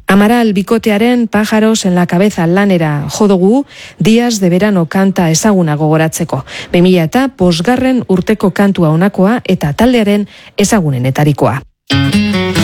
Amaral bikotearen Pájaros en la cabeza lanera jodugu Días de verano kanta ezaguna gogoratzeko. 2005 urteko kantua honakoa eta taldearen ezagunenetarikoa.